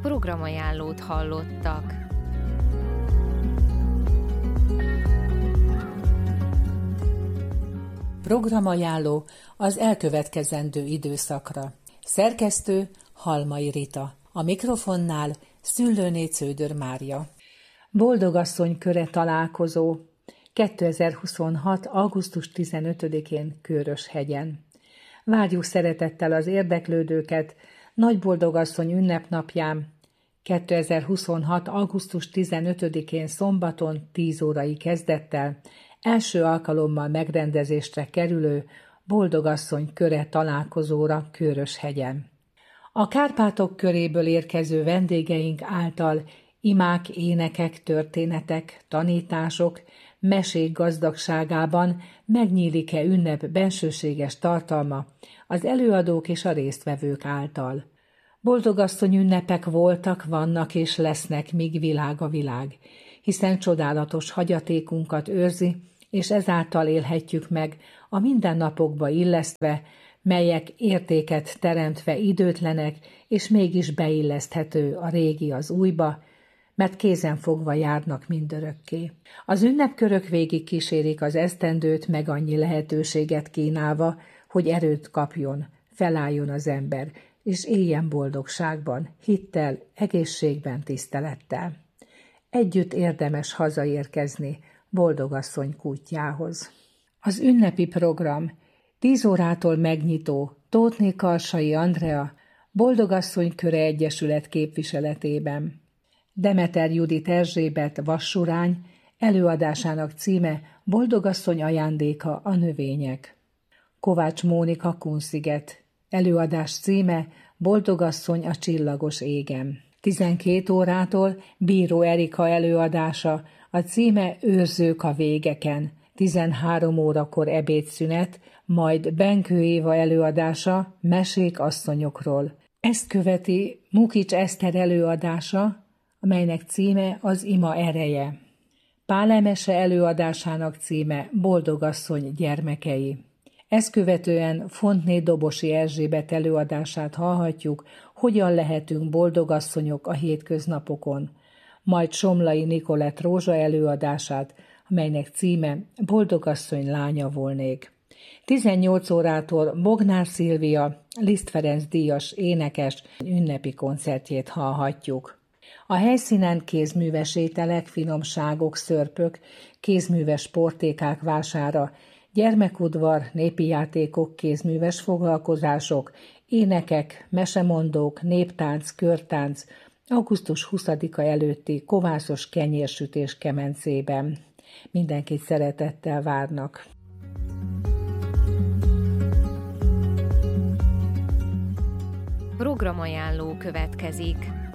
Programajánlót hallottak. Programajánló az elkövetkezendő időszakra. Szerkesztő Halmai Rita. A mikrofonnál Szüllőné Cződör Mária. Boldogasszony köre találkozó 2026. augusztus 15-én Kőröshegyen. Várjuk szeretettel az érdeklődőket Nagy Boldogasszony ünnepnapján 2026. augusztus 15-én szombaton 10 órai kezdettel első alkalommal megrendezésre kerülő Boldogasszony köre találkozóra Kőröshegyen. A Kárpátok köréből érkező vendégeink által imák, énekek, történetek, tanítások, mesék gazdagságában megnyílik-e ünnep bensőséges tartalma az előadók és a résztvevők által. Boldogasszony ünnepek voltak, vannak és lesznek, míg világ a világ, hiszen csodálatos hagyatékunkat őrzi, és ezáltal élhetjük meg a mindennapokba illesztve, melyek értéket teremtve időtlenek, és mégis beilleszthető a régi az újba, mert kézenfogva járnak mindörökké. Az ünnepkörök végig kísérik az esztendőt, meg annyi lehetőséget kínálva, hogy erőt kapjon, felálljon az ember, és éljen boldogságban, hittel, egészségben, tisztelettel. Együtt érdemes hazaérkezni Boldogasszony kútjához. Az ünnepi program 10 órától megnyitó Tóthné Karsai Andrea Boldogasszony köre egyesület képviseletében. Demeter Judit Erzsébet Vassurány előadásának címe Boldogasszony ajándéka a növények. Kovács Mónika Kunsziget előadás címe Boldogasszony a csillagos égen. 12 órától Bíró Erika előadása, a címe Őrzők a végeken. 13 órakor ebédszünet, majd Benkő Éva előadása Mesék asszonyokról. Ezt követi Mukics Eszter előadása, amelynek címe az ima ereje. Pál Emese előadásának címe Boldogasszony gyermekei. Ezt követően Fontné Dobosi Erzsébet előadását hallhatjuk, hogyan lehetünk boldogasszonyok a hétköznapokon, majd Somlai Nikolett Rózsa előadását, amelynek címe Boldogasszony lánya volnék. 18 órától Bognár Szilvia, Liszt Ferenc díjas énekes ünnepi koncertjét hallhatjuk. A helyszínen kézműves ételek, finomságok, szörpök, kézműves portékák vására, gyermekudvar, népi játékok, kézműves foglalkozások, énekek, mesemondók, néptánc, körtánc, augusztus 20-a előtti kovászos kenyérsütés kemencében. Mindenkit szeretettel várnak. Programajánló következik.